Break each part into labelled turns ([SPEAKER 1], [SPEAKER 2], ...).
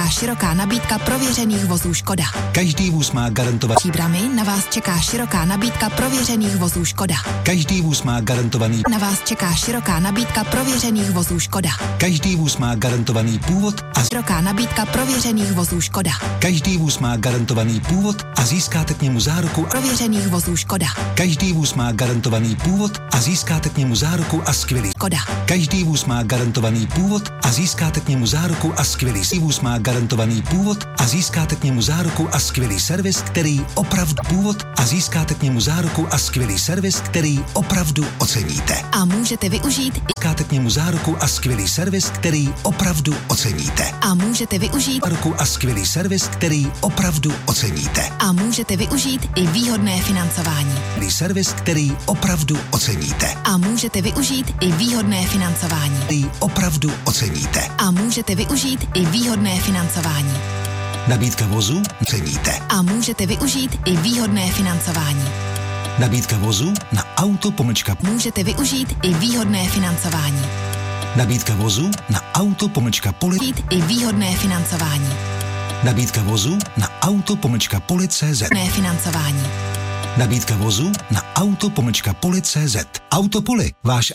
[SPEAKER 1] čeká široká nabídka prověřených vozů Škoda.
[SPEAKER 2] Každý vůz má garantovaný.
[SPEAKER 1] Příbrami na vás čeká široká nabídka prověřených vozů Škoda.
[SPEAKER 2] Každý vůz má garantovaný.
[SPEAKER 1] Na vás čeká široká nabídka prověřených vozů Škoda.
[SPEAKER 2] Každý vůz má garantovaný původ a
[SPEAKER 1] široká nabídka prověřených vozů Škoda.
[SPEAKER 2] Každý vůz má garantovaný původ a získáte k němu záruku
[SPEAKER 1] prověřených vozů Škoda.
[SPEAKER 2] Každý vůz má garantovaný původ a získáte k němu záruku a skvělý.
[SPEAKER 1] Škoda.
[SPEAKER 2] Každý vůz má garantovaný původ a získáte k němu záruku a skvělý. Vůz má garantovaný původ a získáte k němu záruku a skvělý servis, který opravdu původ a získáte k němu záruku a skvělý servis, který opravdu oceníte.
[SPEAKER 1] A můžete využít
[SPEAKER 2] získáte k němu záruku a skvělý servis, který opravdu oceníte.
[SPEAKER 1] A můžete využít
[SPEAKER 2] záruku a skvělý servis, který opravdu oceníte.
[SPEAKER 1] A můžete využít i výhodné financování.
[SPEAKER 2] Servis, který opravdu oceníte.
[SPEAKER 1] A můžete využít i výhodné financování.
[SPEAKER 2] Který opravdu oceníte.
[SPEAKER 1] A můžete využít i výhodné financování.
[SPEAKER 2] Nabídka vozu ceníte.
[SPEAKER 1] A můžete využít i výhodné financování.
[SPEAKER 2] Nabídka vozu na auto _
[SPEAKER 1] Můžete využít i výhodné financování.
[SPEAKER 2] Nabídka vozu na auto _ poli.
[SPEAKER 1] I výhodné financování.
[SPEAKER 2] Nabídka vozu na auto _ poli.cz.
[SPEAKER 1] Financování.
[SPEAKER 2] Nabídka vozu na auto _ poli.cz. Autopoli, váš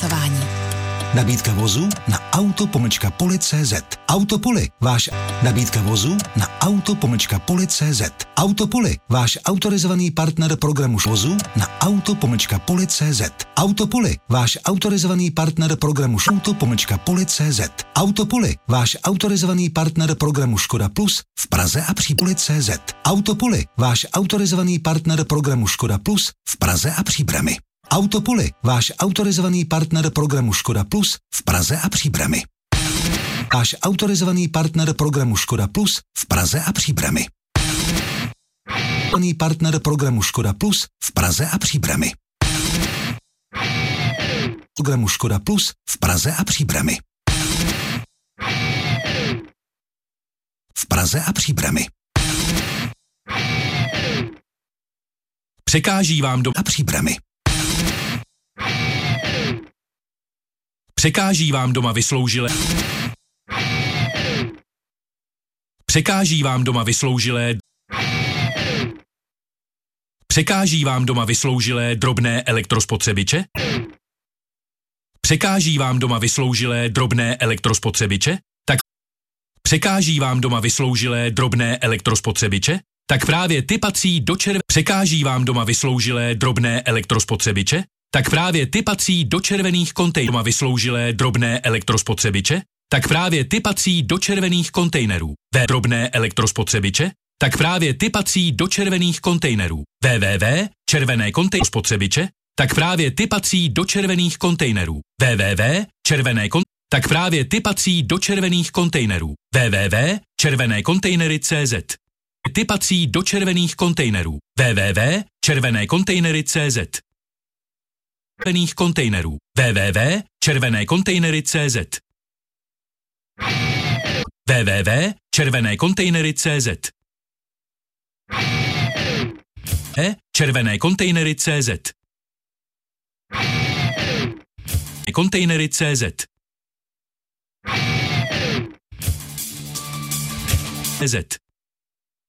[SPEAKER 2] Nabídka vozu na auto _ poli.cz. Autopoli, váš nabídka vozu na auto _ poli.cz. Autopoli, váš autorizovaný partner programu vozu na auto _ poli.cz. Autopoli, váš autorizovaný partner programu auto _ poli.cz. Autopoli, váš autorizovaný partner programu Škoda Plus v Praze a Příbrami.cz. Autopoli, váš autorizovaný partner programu Škoda Plus v Praze a Příbrami. Autopoli, váš autorizovaný partner programu Škoda Plus v Praze a Příbrami. Váš autorizovaný partner programu Škoda Plus v Praze a Příbrami. Autorizovaný partner programu Škoda Plus v Praze a Příbrami. Programu Škoda Plus v Praze a Příbrami. V Praze a Příbrami.
[SPEAKER 3] Překáží vám doma
[SPEAKER 2] a Příbrami.
[SPEAKER 3] Překáží vám doma vysloužilé. Překáží vám doma vysloužilé. Překáží vám doma vysloužilé drobné elektrospotřebiče? Překáží vám doma vysloužilé drobné elektrospotřebiče? Tak překáží vám doma vysloužilé drobné elektrospotřebiče? Tak právě ty patří do Překáží vám doma vysloužilé drobné elektrospotřebiče? Tak právě ty patří do červených kontejnerů. Doma vysloužilé drobné elektrospotřebiče? Tak právě ty patří do červených kontejnerů. Drobné elektrospotřebiče? Tak právě ty patří do červených kontejnerů. Červené spotřebiče? Tak právě ty patří do červených kontejnerů. Červené tak právě ty patří do červených kontejnerů. Červené kontejnery.cz. Ty patří do červených kontejnerů. Červenékontejnery.cz. Červených kontejnerů. Červenékontejnery.cz. Červenékontejnery.cz. Červenékontejnery.cz. Kontejnery.cz.